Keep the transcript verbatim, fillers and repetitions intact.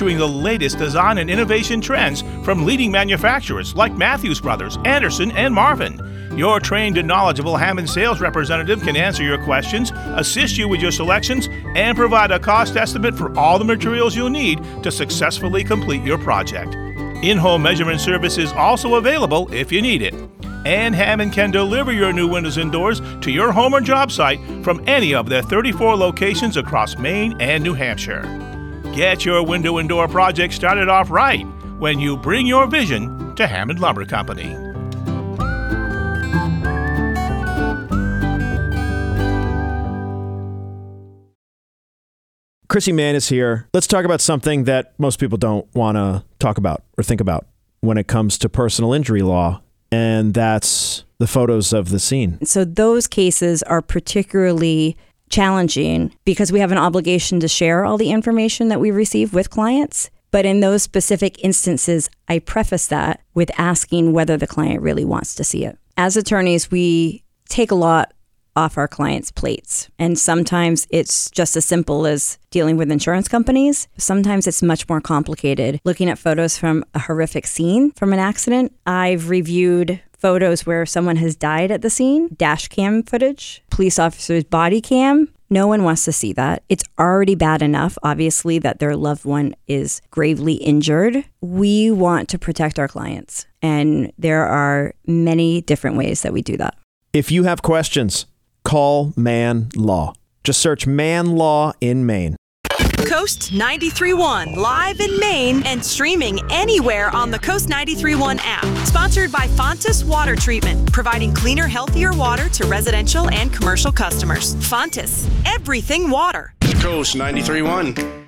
featuring the latest design and innovation trends from leading manufacturers like Matthews Brothers, Anderson, and Marvin. Your trained and knowledgeable Hammond sales representative can answer your questions, assist you with your selections, and provide a cost estimate for all the materials you'll need to successfully complete your project. In-home measurement service is also available if you need it. And Hammond can deliver your new windows and doors to your home or job site from any of their thirty-four locations across Maine and New Hampshire. Get your window and door project started off right when you bring your vision to Hammond Lumber Company. Chrissy Mann is here. Let's talk about something that most people don't want to talk about or think about when it comes to personal injury law, and that's the photos of the scene. So those cases are particularly challenging because we have an obligation to share all the information that we receive with clients. But in those specific instances, I preface that with asking whether the client really wants to see it. As attorneys, we take a lot off our clients' plates. And sometimes it's just as simple as dealing with insurance companies. Sometimes it's much more complicated. Looking at photos from a horrific scene from an accident. I've reviewed photos where someone has died at the scene, dash cam footage, police officer's body cam. No one wants to see that. It's already bad enough, obviously, that their loved one is gravely injured. We want to protect our clients. And there are many different ways that we do that. If you have questions, call Mann Law. Just search Mann Law in Maine. Coast ninety-three point one, live in Maine and streaming anywhere on the Coast ninety-three point one app. Sponsored by Fontis Water Treatment, providing cleaner, healthier water to residential and commercial customers. Fontis, everything water. Coast ninety-three point one.